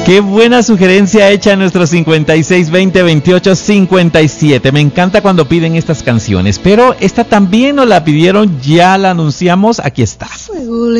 Qué buena sugerencia hecha en nuestro 56202857. Me encanta cuando piden estas canciones, pero esta también nos la pidieron, ya la anunciamos, aquí está.